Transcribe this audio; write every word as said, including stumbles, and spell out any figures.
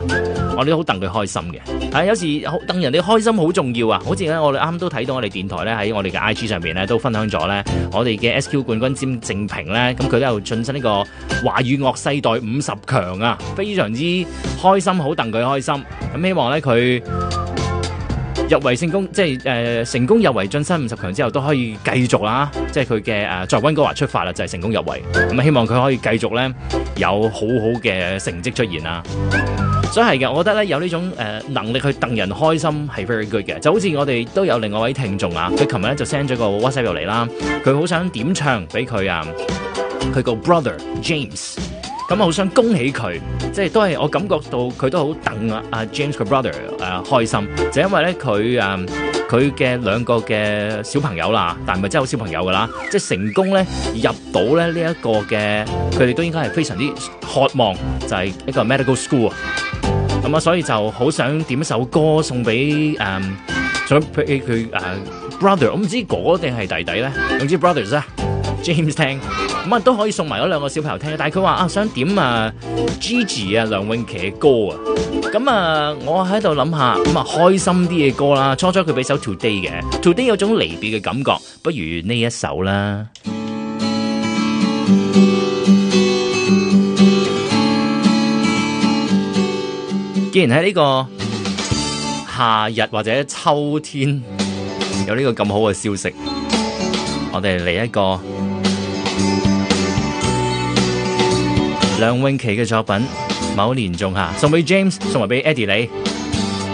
我哋都好戥佢開心嘅。啊，有時戥人哋開心好重要啊！好似咧，我哋啱啱都睇到我哋電台咧喺我哋嘅 I G 上邊咧都分享咗咧，我哋嘅 S Q 冠軍詹正平咧，咁佢都有晉身呢個華語樂世代五十強啊，非常之開心，好戥佢開心。咁希望咧佢入圍成功，即係誒、呃、成功入圍晉身五十強之後，都可以繼續啦。即係佢嘅誒在溫哥華出發啦，就係、是、成功入圍。咁希望佢可以繼續咧有好好嘅成績出現啦。所以係嘅，我覺得咧有呢種誒、呃、能力去戥人開心係 very good 嘅。就好似我哋都有另外一位聽眾啊，佢琴日咧就 send 咗個 WhatsApp 入嚟啦，佢好想點唱俾佢啊，佢個 brother James。咁好想恭喜佢，即係都係我感覺到佢都好戥啊阿 James 個 brother 誒、呃、開心，就因為咧佢誒佢嘅兩個嘅小朋友啦，但係唔係真係好小朋友噶啦，即係成功咧入到咧呢一個嘅，佢哋都應該係非常之渴望，就係、是、一個 medical school 啊。咁啊，所以就好想點一首歌送俾誒、嗯、送俾佢誒 brother， 我唔知哥哥定係弟弟咧，總之 brothers 啊 James 聽。咁啊都可以送埋嗰兩個小朋友聽，但係佢話啊想點啊 Gigi 啊梁詠琪嘅歌啊，咁啊我喺度諗下，咁啊開心啲嘅歌啦，初初佢俾首 Today 嘅 Today 有種離別嘅感覺，不如呢一首啦。既然喺呢個夏日或者秋天有呢個咁好嘅消息，我哋嚟一個梁詠琪嘅作品《某年仲夏》，送俾 James， 送埋俾 Eddie 你。